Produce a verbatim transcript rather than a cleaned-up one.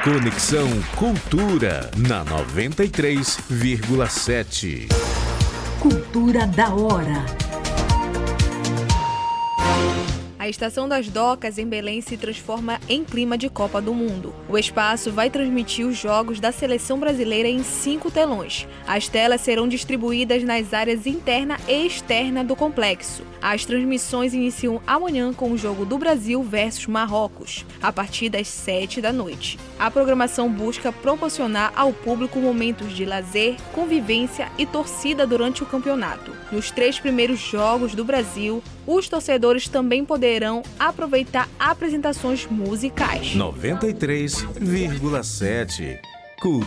Conexão Cultura na noventa e três vírgula sete. Cultura da hora. A Estação das Docas em Belém se transforma em clima de Copa do Mundo. O espaço vai transmitir os jogos da seleção brasileira em cinco telões. As telas serão distribuídas nas áreas interna e externa do complexo. As transmissões iniciam amanhã com o jogo do Brasil versus Marrocos, a partir das sete da noite. A programação busca proporcionar ao público momentos de lazer, convivência e torcida durante o campeonato. Nos três primeiros jogos do Brasil, os torcedores também poderão aproveitar apresentações musicais. noventa e três vírgula sete.